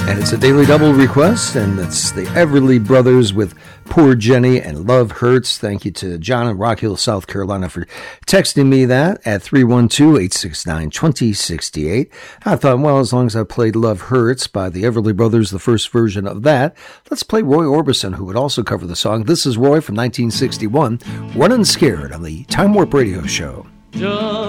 And it's a Daily Double request, and it's the Everly Brothers with Poor Jenny and Love Hurts. Thank you to John in Rock Hill, South Carolina for texting me that at 312-869-2068. I thought, well, as long as I played Love Hurts by the Everly Brothers, the first version of that, let's play Roy Orbison, who would also cover the song. This is Roy from 1961, Runnin' Scared on the Time Warp Radio Show.